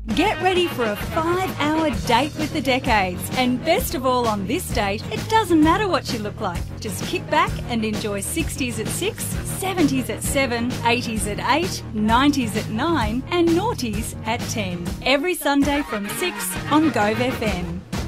Get ready for a 5-hour date with the decades. And best of all on this date, it doesn't matter what you look like. Just kick back and enjoy 60s at 6, 70s at 7, 80s at 8, 90s at 9 and noughties at 10. Every Sunday from 6 on Gove FM.